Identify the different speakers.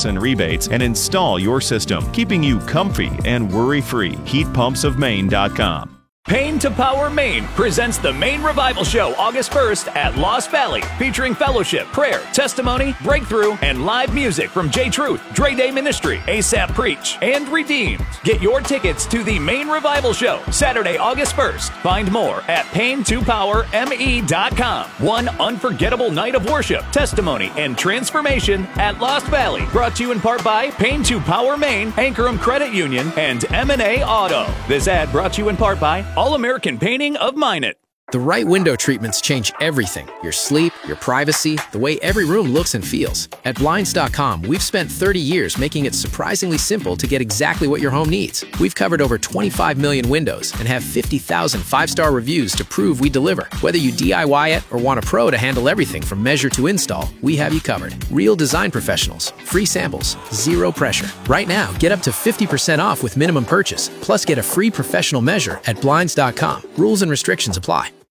Speaker 1: and rebates and install your system, keeping you comfy and worry-free. HeatPumpsOfMaine.com.
Speaker 2: Pain to Power Maine presents the Maine Revival Show August 1st at Lost Valley, featuring fellowship, prayer, testimony, breakthrough, and live music from J Truth, Dre Day Ministry, ASAP Preach, and Redeemed. Get your tickets to the Maine Revival Show Saturday, August 1st. Find more at pain2powerme.com. One unforgettable night of worship, testimony, and transformation at Lost Valley. Brought to you in part by Pain to Power Maine, Anchorham Credit Union, and M&A Auto. This ad brought to you in part by All-American Painting of Minot.
Speaker 3: The right window treatments change everything. Your sleep, your privacy, the way every room looks and feels. At Blinds.com, we've spent 30 years making it surprisingly simple to get exactly what your home needs. We've covered over 25 million windows and have 50,000 five-star reviews to prove we deliver. Whether you DIY it or want a pro to handle everything from measure to install, we have you covered. Real design professionals, free samples, zero pressure. Right now, get up to 50% off with minimum purchase, plus get a free professional measure at Blinds.com. Rules and restrictions apply.